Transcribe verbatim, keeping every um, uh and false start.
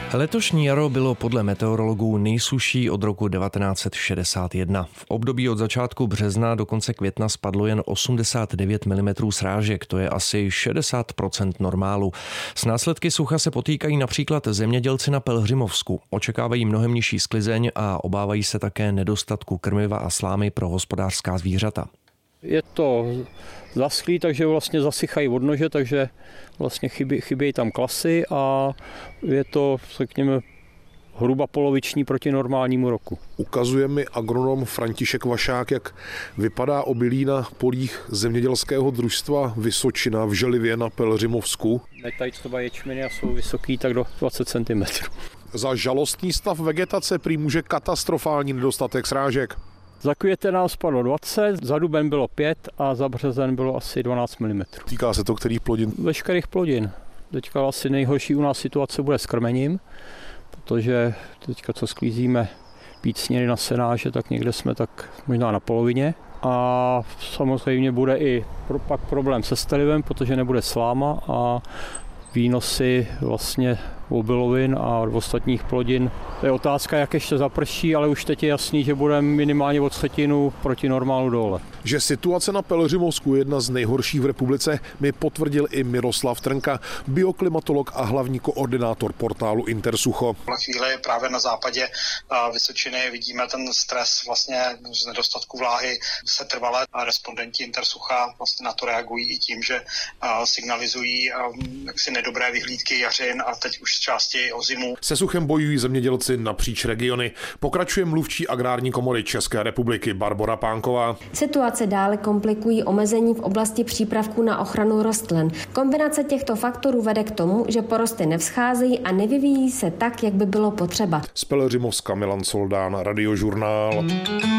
Letošní jaro bylo podle meteorologů nejsušší od roku devatenáct set šedesát jedna. V období od začátku března do konce května spadlo jen osmdesát devět milimetrů srážek, to je asi šedesát procent normálu. S následky sucha se potýkají například zemědělci na Pelhřimovsku. Očekávají mnohem nižší sklizeň a obávají se také nedostatku krmiva a slámy pro hospodářská zvířata. Je to zaschlý, takže vlastně zasychají odnože, takže vlastně chybí, chybějí tam klasy a je to, řekněme, hruba poloviční proti normálnímu roku. Ukazuje mi agronom František Vašák, jak vypadá obilí na polích zemědělského družstva Vysočina v Želivě na Pelhřimovsku. Tady třeba ječmeny a jsou vysoký tak do dvacet centimetrů. Za žalostný stav vegetace prý může katastrofální nedostatek srážek. Za květen nám spadlo dvacet, za duben bylo pět a za březen bylo asi dvanáct milimetrů. Týká se to kterých plodin? Veškerých plodin. Teďka asi nejhorší u nás situace bude s krmením, protože teďka co sklízíme pícněny na senáže, tak někde jsme tak možná na polovině. A samozřejmě bude i pak problém se stelivem, protože nebude sláma a výnosy vlastně obilovin a ostatních plodin. To je otázka, jak ještě zaprší, ale už teď je jasný, že bude minimálně o třetinu proti normálu dole. Že situace na Pelhřimovsku je jedna z nejhorších v republice, mi potvrdil i Miroslav Trnka, bioklimatolog a hlavní koordinátor portálu Intersucho. Na chvíli právě na západě Vysočiny vidíme ten stres vlastně z nedostatku vláhy se trvale a respondenti Intersucha vlastně na to reagují i tím, že signalizují jaksi nedobré vyhlídky jařin a teď už z části o zimu. Se suchem bojují zemědělci napříč regiony. Pokračuje mluvčí Agrární komory České republiky Barbora Pánková. Situace dále komplikují omezení v oblasti přípravků na ochranu rostlin. Kombinace těchto faktorů vede k tomu, že porosty nevzcházejí a nevyvíjí se tak, jak by bylo potřeba. Z Pelhřimovska Milan Soldán, Radiožurnál.